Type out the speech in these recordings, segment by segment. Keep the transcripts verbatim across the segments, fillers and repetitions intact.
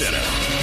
Center.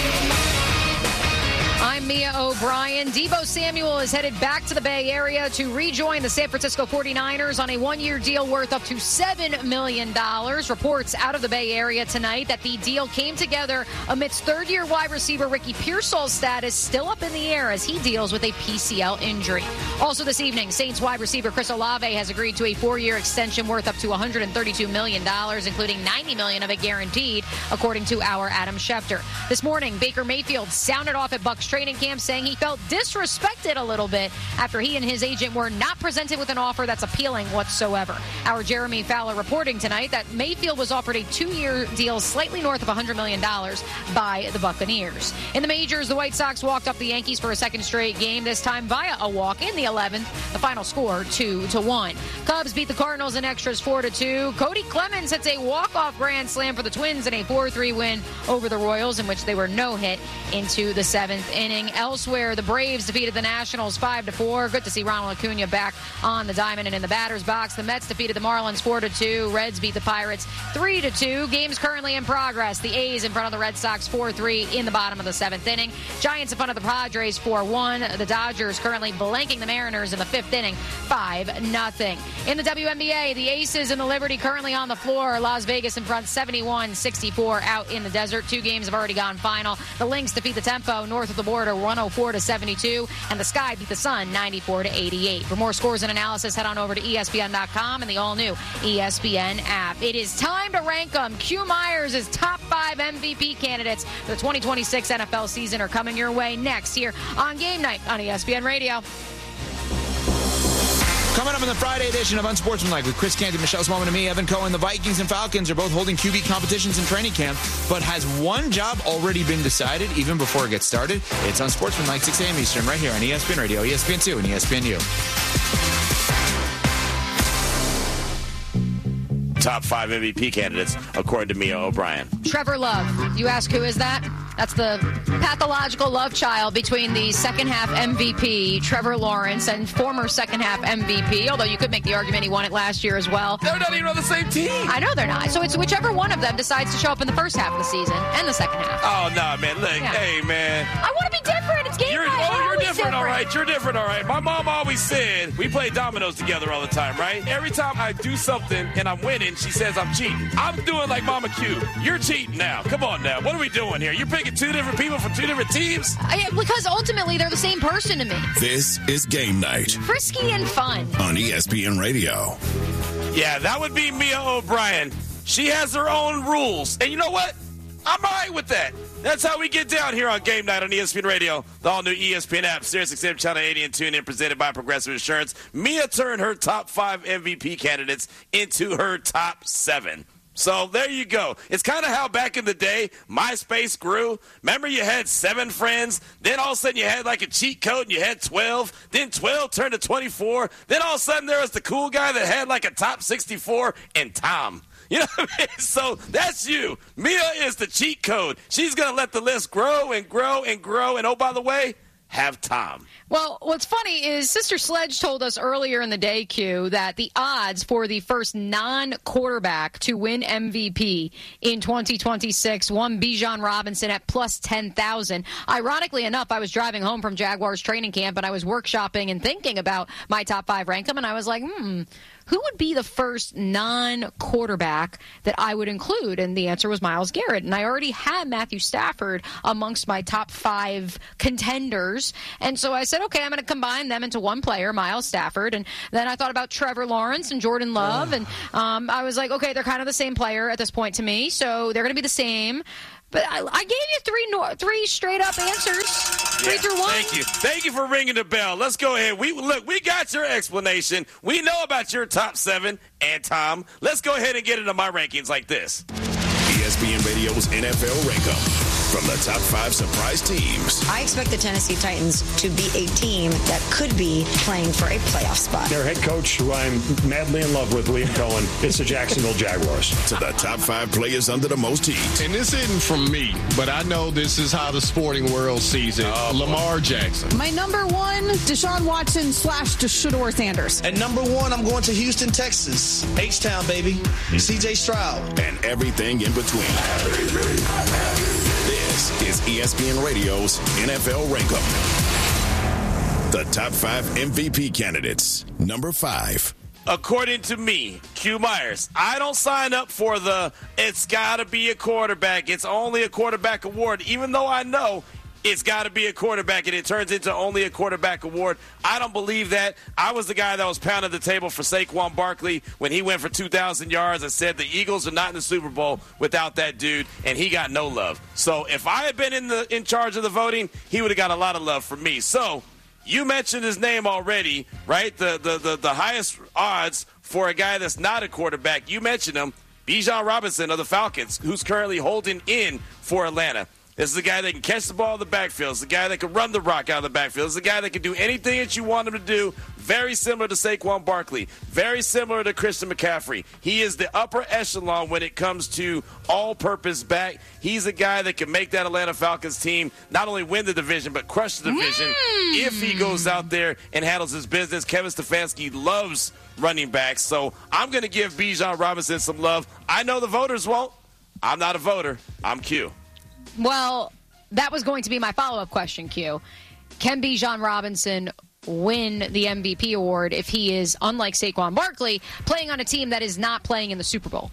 I'm Mia O'Brien. Deebo Samuel is headed back to the Bay Area to rejoin the San Francisco forty-niners on a one-year deal worth up to seven million dollars. Reports out of the Bay Area tonight that the deal came together amidst third-year wide receiver Ricky Pearsall's status still up in the air as he deals with a P C L injury. Also this evening, Saints wide receiver Chris Olave has agreed to a four-year extension worth up to one hundred thirty-two million dollars, including ninety million dollars of it guaranteed, according to our Adam Schefter. This morning, Baker Mayfield sounded off at Bucs training camp saying he felt disrespected a little bit after he and his agent were not presented with an offer that's appealing whatsoever. Our Jeremy Fowler reporting tonight that Mayfield was offered a two-year deal slightly north of one hundred million dollars by the Buccaneers. In the majors, the White Sox walked up the Yankees for a second straight game, this time via a walk in the eleventh. The final score two to one. Cubs beat the Cardinals in extras four to two. Cody Clemens hits a walk-off grand slam for the Twins in a four three win over the Royals, in which they were no hit into the seventh inning. Elsewhere, the Braves defeated the Nationals five to four. Good to see Ronald Acuna back on the diamond and in the batter's box. The Mets defeated the Marlins four to two. Reds beat the Pirates three to two. Games currently in progress. The A's in front of the Red Sox four three in the bottom of the seventh inning. Giants in front of the Padres four one. The Dodgers currently blanking the Mariners in the fifth inning five nothing. In the W N B A, the Aces and the Liberty currently on the floor. Las Vegas in front seventy-one sixty-four out in the desert. Two games have already gone final. The Lynx defeat the Tempo north of the border one oh four to seventy-two, and the Sky beat the Sun ninety-four to eighty-eight. For more scores and analysis, head on over to E S P N dot com and the all-new E S P N app. It is time to rank them. Q Myers' top five M V P candidates for the twenty twenty-six N F L season are coming your way next here on Game Night on E S P N Radio. Coming up in the Friday edition of Unsportsmanlike with Chris Canty, Michelle Smallman, and me, Evan Cohen. The Vikings and Falcons are both holding Q B competitions in training camp, but has one job already been decided even before it gets started? It's Unsportsmanlike, six a.m. Eastern, right here on E S P N Radio, E S P N two, and E S P N U. Top five M V P candidates, according to Mia O'Brien. Trevor Love. You ask who is that? That's the pathological love child between the second half M V P, Trevor Lawrence, and former second half M V P, although you could make the argument he won it last year as well. They're not even on the same team. I know they're not. So it's whichever one of them decides to show up in the first half of the season and the second half. Oh, no, nah, man. Look, yeah. Hey, man. I want to be different. It's game you're, night. Oh, you're different, different, all right. You're different, all right. My mom always said we play dominoes together all the time, right? Every time I do something and I'm winning, she says I'm cheating. I'm doing like Mama Q. You're cheating now. Come on now. What are we doing here? You're picking two different people from two different teams? I, because ultimately they're the same person to me. This is Game Night. Frisky and fun. On E S P N Radio. Yeah, that would be Mia O'Brien. She has her own rules. And you know what? I'm all right with that. That's how we get down here on Game Night on E S P N Radio, the all-new E S P N app, Sirius X M Channel eighty and TuneIn, presented by Progressive Insurance. Mia turned her top five M V P candidates into her top seven. So there you go. It's kind of how back in the day MySpace grew. Remember, you had seven friends. Then all of a sudden you had like a cheat code and you had twelve. Then twelve turned to twenty-four. Then all of a sudden there was the cool guy that had like a top sixty-four and Tom. You know what I mean? So that's you. Mia is the cheat code. She's going to let the list grow and grow and grow. And oh, by the way, have Tom. Well, what's funny is Sister Sledge told us earlier in the day, Q, that the odds for the first non-quarterback to win M V P in twenty twenty-six, one Bijan Robinson at plus ten thousand. Ironically enough, I was driving home from Jaguars training camp and I was workshopping and thinking about my top five rank them, and I was like, hmm, who would be the first non-quarterback that I would include? And the answer was Myles Garrett. And I already had Matthew Stafford amongst my top five contenders. And so I said, okay, I'm going to combine them into one player, Myles Stafford. And then I thought about Trevor Lawrence and Jordan Love. Oh. And um, I was like, okay, they're kind of the same player at this point to me. So they're going to be the same. But I, I gave you three no, three straight up answers. Three yeah, through one. Thank you. Thank you for ringing the bell. Let's go ahead. We look, we got your explanation. We know about your top seven and Tom. Let's go ahead and get into my rankings like this. E S P N Radio's N F L Rankup. From the top five surprise teams. I expect the Tennessee Titans to be a team that could be playing for a playoff spot. Their head coach, who I'm madly in love with, Liam Cohen, it's the Jacksonville Jaguars. To the top five players under the most heat. And this isn't from me, but I know this is how the sporting world sees it. Oh, Lamar Jackson. My number one, Deshaun Watson slash Shedeur Sanders. At number one, I'm going to Houston, Texas. H-Town, baby. C J Stroud. And everything in between. This S P N Radio's N F L Rankup. The top five M V P candidates. Number five. According to me, Q Myers, I don't sign up for the it's got to be a quarterback. It's only a quarterback award, even though I know it's got to be a quarterback, and it turns into only a quarterback award. I don't believe that. I was the guy that was pounding the table for Saquon Barkley when he went for two thousand yards. I said the Eagles are not in the Super Bowl without that dude, and he got no love. So if I had been in the in charge of the voting, he would have got a lot of love from me. So you mentioned his name already, right? The, the the the highest odds for a guy that's not a quarterback. You mentioned him, Bijan Robinson of the Falcons, who's currently holding in for Atlanta. This is the guy that can catch the ball in the backfield. It's the guy that can run the rock out of the backfield. It's the guy that can do anything that you want him to do. Very similar to Saquon Barkley. Very similar to Christian McCaffrey. He is the upper echelon when it comes to all-purpose back. He's a guy that can make that Atlanta Falcons team not only win the division, but crush the division mm. if he goes out there and handles his business. Kevin Stefanski loves running backs, so I'm going to give Bijan Robinson some love. I know the voters won't. I'm not a voter. I'm Q. Well, that was going to be my follow-up question, Q. Can Bijan Robinson win the M V P award if he is, unlike Saquon Barkley, playing on a team that is not playing in the Super Bowl?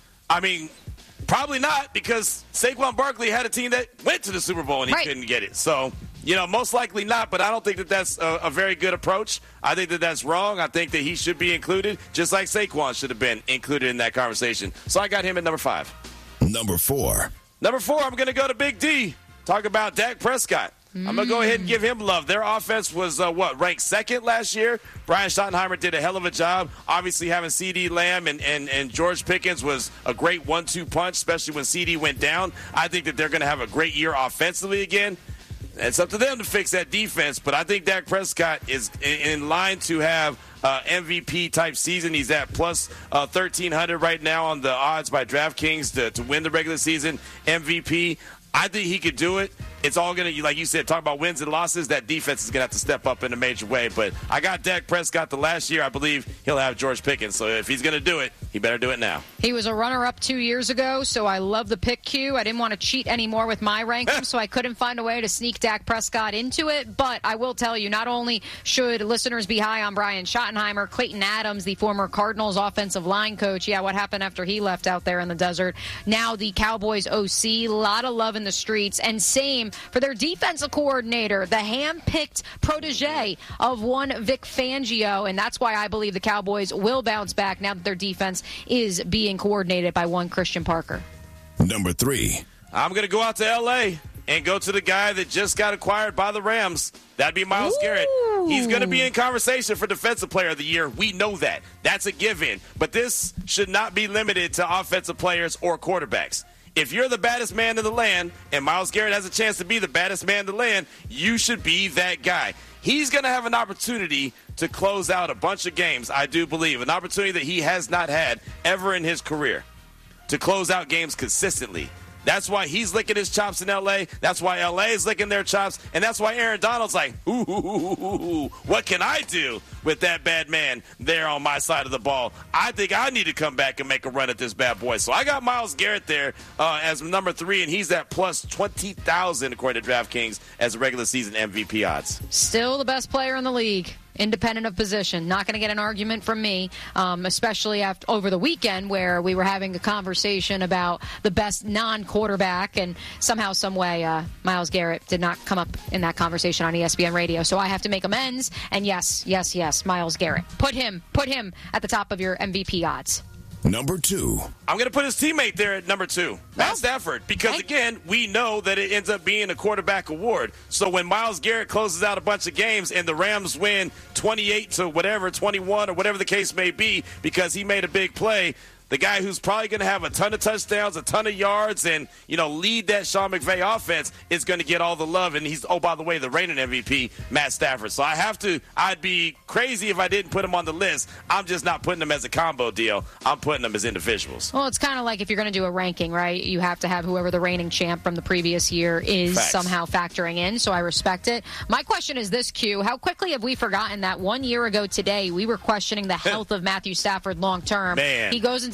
I mean, probably not, because Saquon Barkley had a team that went to the Super Bowl and he right. couldn't get it. So, you know, most likely not, but I don't think that that's a, a very good approach. I think that that's wrong. I think that he should be included, just like Saquon should have been included in that conversation. So I got him at number five. Number four. Number four, I'm going to go to Big D. Talk about Dak Prescott. Mm. I'm going to go ahead and give him love. Their offense was, uh, what, ranked second last year? Brian Schottenheimer did a hell of a job. Obviously, having CeeDee Lamb and, and, and George Pickens was a great one two punch, especially when C D went down. I think that they're going to have a great year offensively again. It's up to them to fix that defense, but I think Dak Prescott is in line to have uh, M V P-type season. He's at plus uh, thirteen hundred right now on the odds by DraftKings to, to win the regular season M V P. I think he could do it. It's all going to, like you said, talk about wins and losses. That defense is going to have to step up in a major way. But I got Dak Prescott the last year. I believe he'll have George Pickens. So if he's going to do it, he better do it now. He was a runner-up two years ago, so I love the pick, Q. I didn't want to cheat anymore with my ranking, so I couldn't find a way to sneak Dak Prescott into it. But I will tell you, not only should listeners be high on Brian Schottenheimer, Clayton Adams, the former Cardinals offensive line coach. Yeah, what happened after he left out there in the desert? Now the Cowboys O C. A lot of love in the streets. And same for their defensive coordinator, the hand-picked protege of one Vic Fangio. And that's why I believe the Cowboys will bounce back now that their defense is being coordinated by one Christian Parker. Number three. I'm going to go out to L A and go to the guy that just got acquired by the Rams. That'd be Myles Ooh. Garrett. He's going to be in conversation for Defensive Player of the Year. We know that. That's a given. But this should not be limited to offensive players or quarterbacks. If you're the baddest man in the land, and Myles Garrett has a chance to be the baddest man in the land, you should be that guy. He's going to have an opportunity to close out a bunch of games, I do believe, an opportunity that he has not had ever in his career to close out games consistently. That's why he's licking his chops in L A. That's why L A is licking their chops. And that's why Aaron Donald's like, ooh, ooh, ooh, ooh, ooh, what can I do with that bad man there on my side of the ball? I think I need to come back and make a run at this bad boy. So I got Myles Garrett there uh, as number three, and he's at plus twenty thousand according to DraftKings as regular season M V P odds. Still the best player in the league. Independent of position. Not going to get an argument from me, um, especially after over the weekend where we were having a conversation about the best non-quarterback, and somehow, some way, uh, Myles Garrett did not come up in that conversation on E S P N Radio. So I have to make amends. And yes, yes, yes, Myles Garrett. Put him, put him at the top of your M V P odds. Number two. I'm going to put his teammate there at number two, Matt Stafford, because, again, we know that it ends up being a quarterback award. So when Myles Garrett closes out a bunch of games and the Rams win twenty-eight to whatever, twenty-one or whatever the case may be because he made a big play, the guy who's probably going to have a ton of touchdowns, a ton of yards, and, you know, lead that Sean McVay offense is going to get all the love. And he's, oh, by the way, the reigning M V P, Matt Stafford. So I have to, I'd be crazy if I didn't put him on the list. I'm just not putting them as a combo deal. I'm putting them as individuals. Well, it's kind of like if you're going to do a ranking, right? You have to have whoever the reigning champ from the previous year is Facts. somehow factoring in. So I respect it. My question is this, Q. How quickly have we forgotten that one year ago today we were questioning the health of Matthew Stafford long term? Man. He goes into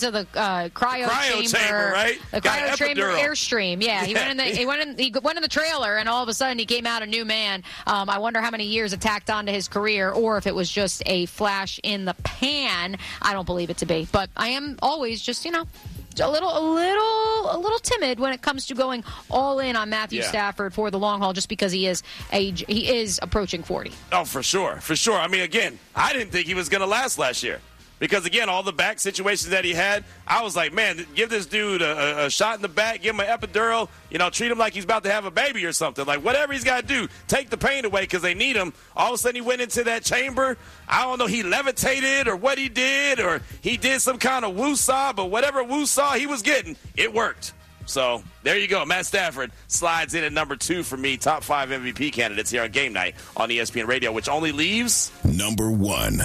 into the uh, cryo, the cryo chamber, chamber, right? The Got cryo chamber epidural. airstream. Yeah, he Yeah. went in the he went in he went in the trailer, and all of a sudden he came out a new man. Um, I wonder how many years it tacked onto his career, or if it was just a flash in the pan. I don't believe it to be, but I am always just you know. A little, a little, a little timid when it comes to going all in on Matthew Yeah. Stafford for the long haul, just because he is age, he is approaching forty. Oh, for sure, for sure. I mean, again, I didn't think he was going to last last year because, again, all the back situations that he had, I was like, man, give this dude a, a, a shot in the back, give him an epidural, you know, treat him like he's about to have a baby or something. Like, whatever he's got to do, take the pain away because they need him. All of a sudden he went into that chamber. I don't know, he levitated or what he did, or he did some kind of woo-saw, but whatever woo-saw he was getting, it worked. So there you go. Matt Stafford slides in at number two for me, top five M V P candidates here on Game Night on E S P N Radio, which only leaves number one.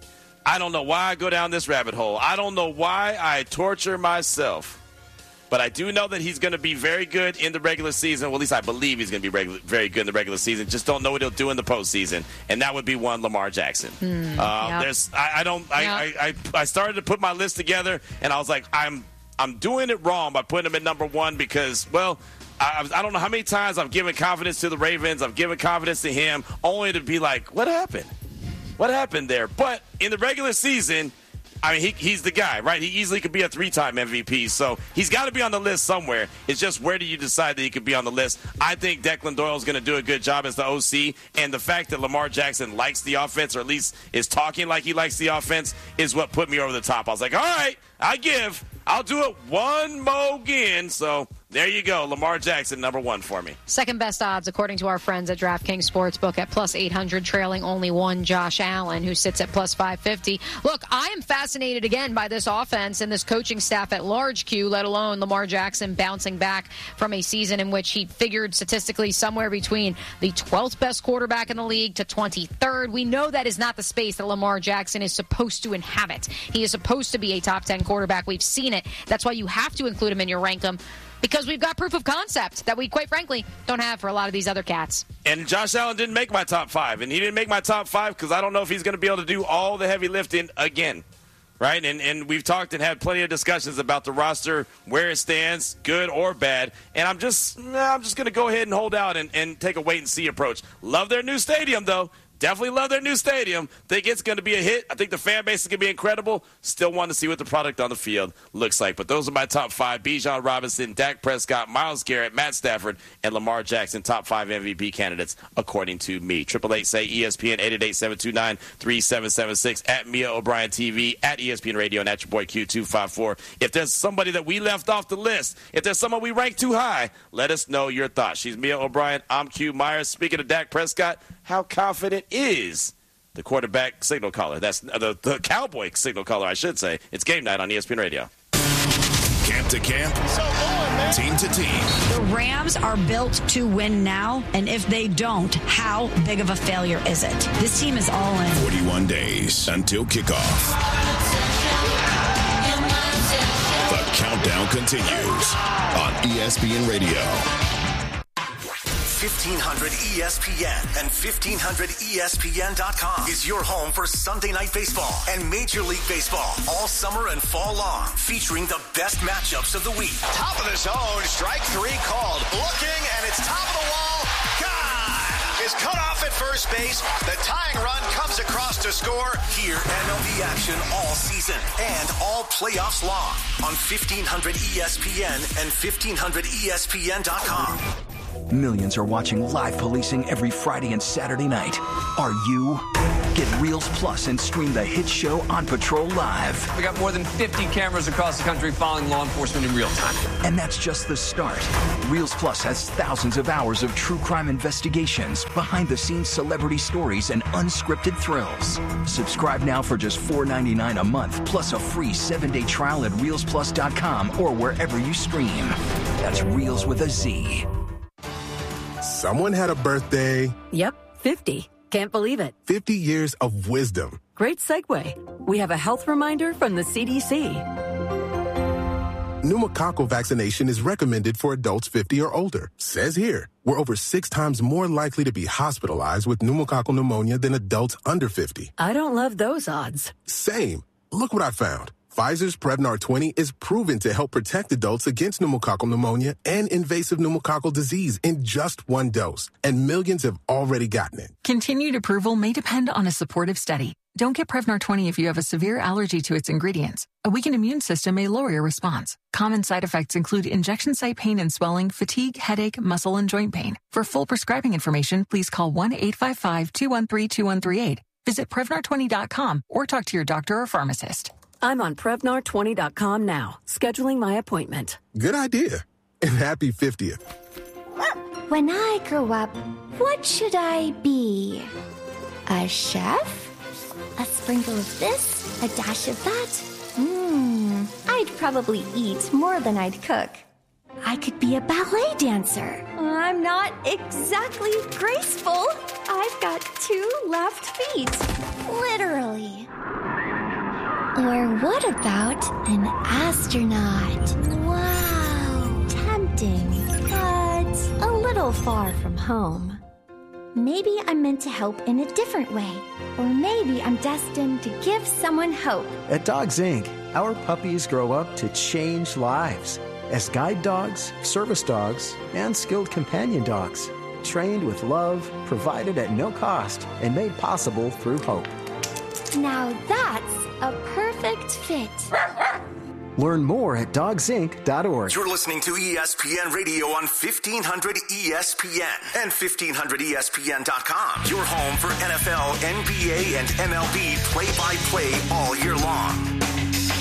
I don't know why I go down this rabbit hole. I don't know why I torture myself. But I do know that he's going to be very good in the regular season. Well, at least I believe he's going to be regular, very good in the regular season. Just don't know what he'll do in the postseason. And that would be one Lamar Jackson. Mm, uh, yep. There's, I, I don't. I, Yep. I, I, I started to put my list together, and I was like, I'm, I'm doing it wrong by putting him at number one because, well, I, I don't know how many times I've given confidence to the Ravens. I've given confidence to him, only to be like, what happened? What happened there? But in the regular season, I mean, he, he's the guy, right? He easily could be a three-time M V P, so he's got to be on the list somewhere. It's just where do you decide that he could be on the list? I think Declan Doyle is going to do a good job as the O C, and the fact that Lamar Jackson likes the offense, or at least is talking like he likes the offense, is what put me over the top. I was like, all right, I give. I'll do it one more again. So there you go. Lamar Jackson, number one for me. Second best odds, according to our friends at DraftKings Sportsbook, at plus eight hundred, trailing only one Josh Allen, who sits at plus five fifty. Look, I am fascinated again by this offense and this coaching staff at large, Q, let alone Lamar Jackson bouncing back from a season in which he figured statistically somewhere between the twelfth best quarterback in the league to twenty-third. We know that is not the space that Lamar Jackson is supposed to inhabit. He is supposed to be a top ten quarterback. We've seen it. That's why you have to include him in your rank 'em, because we've got proof of concept that we, quite frankly, don't have for a lot of these other cats. And Josh Allen didn't make my top five, and he didn't make my top five because I don't know if he's going to be able to do all the heavy lifting again, right? And and we've talked and had plenty of discussions about the roster, where it stands, good or bad. And I'm just I'm just going to go ahead and hold out and, and take a wait-and-see approach. Love their new stadium, though. Definitely love their new stadium. Think it's going to be a hit. I think the fan base is going to be incredible. Still want to see what the product on the field looks like. But those are my top five. Bijan Robinson, Dak Prescott, Myles Garrett, Matt Stafford, and Lamar Jackson, top five M V P candidates, according to me. triple eight say E S P N, eight eight eight, seven two nine, three seven seven six, at Mia O'Brien T V, at E S P N Radio, and at your boy Q two five four. If there's somebody that we left off the list, if there's someone we ranked too high, let us know your thoughts. She's Mia O'Brien. I'm Q Myers. Speaking of Dak Prescott, how confident is the quarterback signal caller? That's the, the Cowboy signal caller, I should say. It's Game Night on E S P N Radio. Camp to camp, team to team. The Rams are built to win now, and if they don't, how big of a failure is it? This team is all in. forty-one days until kickoff. The countdown continues on E S P N Radio. fifteen hundred E S P N and fifteen hundred E S P N dot com is your home for Sunday Night Baseball and Major League Baseball all summer and fall long, featuring the best matchups of the week. Top of the zone, strike three called. Looking, and it's top of the wall. God is cut off at first base. The tying run comes across to score. Hear M L B action all season and all playoffs long on fifteen hundred E S P N and fifteen hundred E S P N dot com. Millions are watching live policing every Friday and Saturday night. Are you? Get Reels Plus and stream the hit show On Patrol live. We got more than fifty cameras across the country following law enforcement in real time. And that's just the start. Reels Plus has thousands of hours of true crime investigations, behind-the-scenes celebrity stories, and unscripted thrills. Subscribe now for just four ninety-nine a month, plus a free seven-day trial at reels plus dot com or wherever you stream. That's Reels with a Z. Someone had a birthday. Yep, fifty. Can't believe it. fifty years of wisdom. Great segue. We have a health reminder from the C D C. Pneumococcal vaccination is recommended for adults fifty or older. Says here, we're over six times more likely to be hospitalized with pneumococcal pneumonia than adults under fifty. I don't love those odds. Same. Look what I found. Pfizer's Prevnar twenty is proven to help protect adults against pneumococcal pneumonia and invasive pneumococcal disease in just one dose, and millions have already gotten it. Continued approval may depend on a supportive study. Don't get Prevnar twenty if you have a severe allergy to its ingredients. A weakened immune system may lower your response. Common side effects include injection site pain and swelling, fatigue, headache, muscle, and joint pain. For full prescribing information, please call one eight five five, two one three, two one three eight. Visit Prevnar twenty dot com or talk to your doctor or pharmacist. I'm on Prevnar twenty dot com now, scheduling my appointment. Good idea. And happy fiftieth. When I grow up, what should I be? A chef? A sprinkle of this, a dash of that? Mmm, I'd probably eat more than I'd cook. I could be a ballet dancer. I'm not exactly graceful. I've got two left feet. Literally. Or what about an astronaut? Wow, tempting, but a little far from home. Maybe I'm meant to help in a different way. Or maybe I'm destined to give someone hope. At Dogs Incorporated, our puppies grow up to change lives as guide dogs, service dogs, and skilled companion dogs. Trained with love, provided at no cost, and made possible through hope. Now that's a perfect fit. Learn more at dogs inc dot org. You're listening to E S P N Radio on fifteen hundred E S P N and fifteen hundred E S P N dot com. Your home for N F L, N B A, and M L B play-by-play all year long.